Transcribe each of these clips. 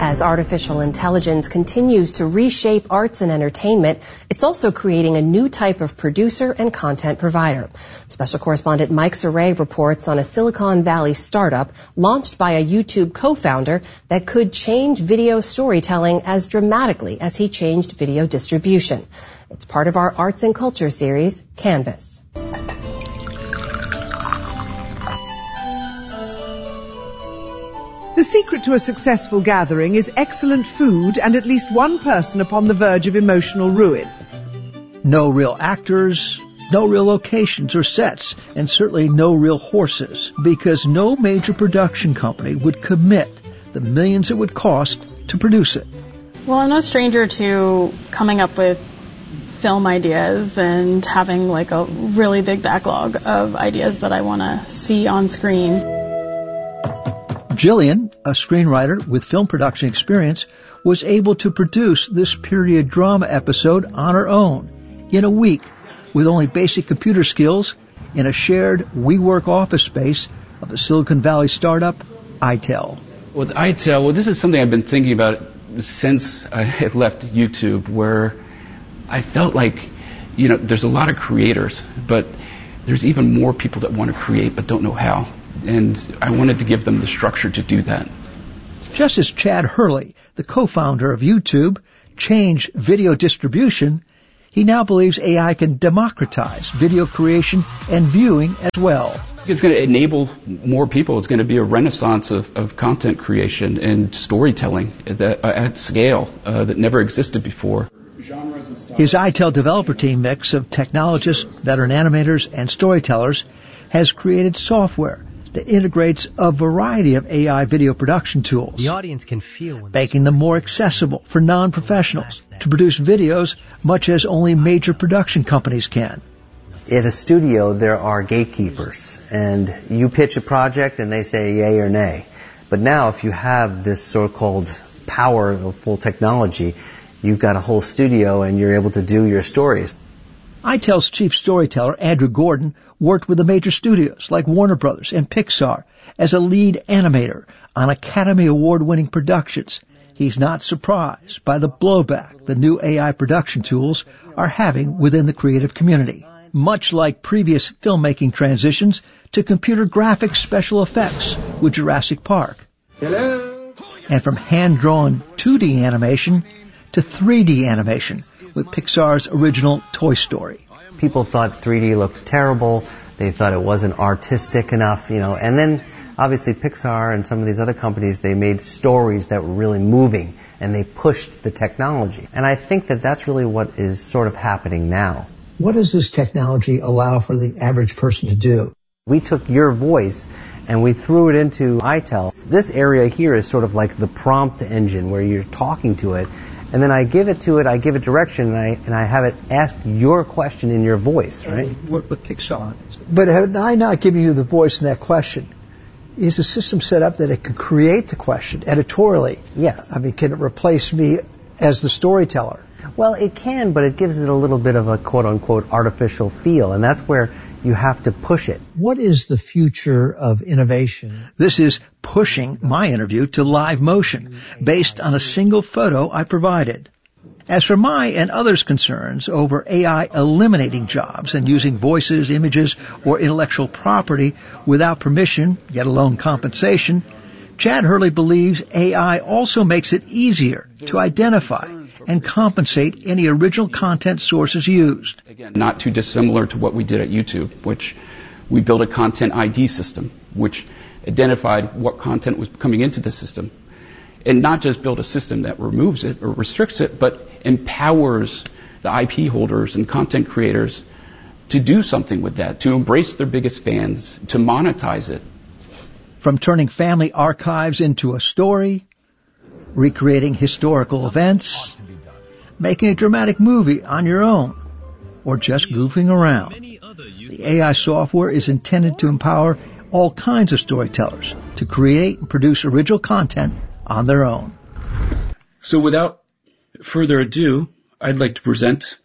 As artificial intelligence continues to reshape arts and entertainment, it's also creating a new type of producer and content provider. Special correspondent Mike Saray reports on a Silicon Valley startup launched by a YouTube co-founder that could change video storytelling as dramatically as he changed video distribution. It's part of our Arts and Culture series, Canvas. The secret to a successful gathering is excellent food and at least one person upon the verge of emotional ruin. No real actors, no real locations or sets, and certainly no real horses, because no major production company would commit the millions it would cost to produce it. Well, I'm no stranger to coming up with film ideas and having like a really big backlog of ideas that I want to see on screen. Jillian, a screenwriter with film production experience, was able to produce this period drama episode on her own in a week with only basic computer skills in a shared WeWork office space of the Silicon Valley startup ITEL. With ITEL, this is something I've been thinking about since I had left YouTube, where I felt like, there's a lot of creators, but there's even more people that want to create but don't know how. And I wanted to give them the structure to do that. Just as Chad Hurley, the co-founder of YouTube, changed video distribution, he now believes AI can democratize video creation and viewing as well. It's going to enable more people. It's going to be a renaissance of content creation and storytelling at scale that never existed before. His ITEL developer team mix of technologists, veteran animators, and storytellers has created software that integrates a variety of AI video production tools. The audience can feel making them more accessible for non-professionals to produce videos much as only major production companies can. At a studio, there are gatekeepers, and you pitch a project and they say yay or nay. But now if you have this so-called powerful technology, you've got a whole studio and you're able to do your stories. ITEL's chief storyteller, Andrew Gordon, worked with the major studios like Warner Brothers and Pixar as a lead animator on Academy Award-winning productions. He's not surprised by the blowback the new AI production tools are having within the creative community, much like previous filmmaking transitions to computer graphics special effects with Jurassic Park. Hello. And from hand-drawn 2D animation to 3D animation with Pixar's original Toy Story. People thought 3D looked terrible. They thought it wasn't artistic enough, And then, obviously, Pixar and some of these other companies, they made stories that were really moving, and they pushed the technology. And I think that that's really what is sort of happening now. What does this technology allow for the average person to do? We took your voice and we threw it into ITEL. This area here is sort of like the prompt engine where you're talking to it. And then I give it to it, I give it direction, and I have it ask your question in your voice, right? Work with Pixar. But have I not given you the voice in that question? Is the system set up that it can create the question editorially? Yes. I mean, can it replace me as the storyteller? Well, it can, but it gives it a little bit of a quote-unquote artificial feel, and that's where you have to push it. What is the future of innovation? This is pushing my interview to live motion based on a single photo I provided. As for my and others' concerns over AI eliminating jobs and using voices, images, or intellectual property without permission, yet alone compensation, Chad Hurley believes AI also makes it easier to identify and compensate any original content sources used. Again, not too dissimilar to what we did at YouTube, which we built a content ID system, which identified what content was coming into the system. And not just build a system that removes it or restricts it, but empowers the IP holders and content creators to do something with that, to embrace their biggest fans, to monetize it. From turning family archives into a story, recreating historical events, making a dramatic movie on your own, or just goofing around. The AI software is intended to empower all kinds of storytellers to create and produce original content on their own. So without further ado, I'd like to present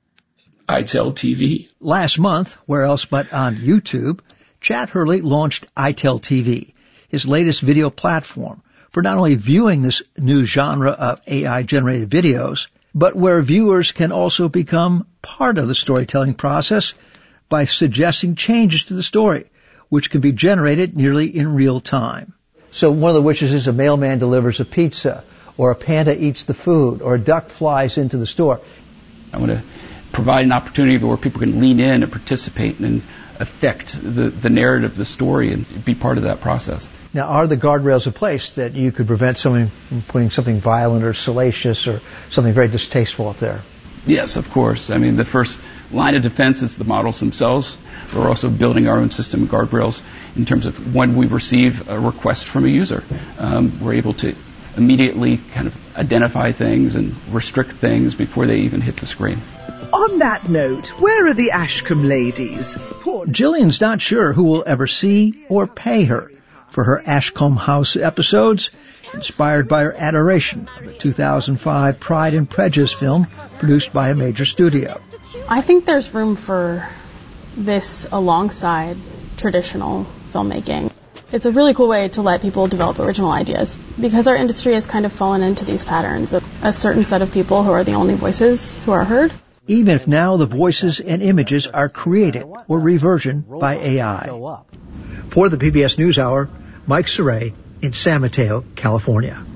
ITEL TV. Last month, where else but on YouTube, Chad Hurley launched ITEL TV, his latest video platform for not only viewing this new genre of AI-generated videos, but where viewers can also become part of the storytelling process by suggesting changes to the story, which can be generated nearly in real time. So one of the wishes is a mailman delivers a pizza, or a panda eats the food, or a duck flies into the store. I want to provide an opportunity where people can lean in and participate and affect the narrative of the story and be part of that process. Now, are the guardrails in place that you could prevent someone from putting something violent or salacious or something very distasteful up there? Yes, of course. I mean, the first line of defense is the models themselves. We're also building our own system of guardrails in terms of when we receive a request from a user. We're able to immediately kind of identify things and restrict things before they even hit the screen. On that note, where are the Ashcombe ladies? Gillian's not sure who will ever see or pay her for her Ashcombe House episodes, inspired by her adoration of the 2005 Pride and Prejudice film produced by a major studio. I think there's room for this alongside traditional filmmaking. It's a really cool way to let people develop original ideas, because our industry has kind of fallen into these patterns of a certain set of people who are the only voices who are heard. Even if now the voices and images are created or reversioned by AI. For the PBS NewsHour, Mike Saray in San Mateo, California.